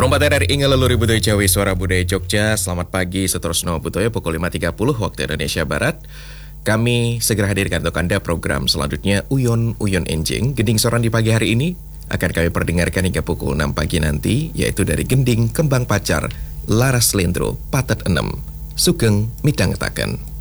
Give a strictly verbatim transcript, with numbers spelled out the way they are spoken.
Hormat R R I ngeleluri budaya Jawi Suara Budaya Jogja. Selamat pagi seterusnya budaya pukul lima tiga puluh waktu Indonesia Barat. Kami segera hadirkan untuk Anda program selanjutnya Uyon Uyon Enjing. Gending Soran di pagi hari ini akan kami perdengarkan hingga pukul enam pagi nanti, yaitu dari Gending Kembang Pacar, Laras Lendro, Patet Enem, Sugeng Midang Taken.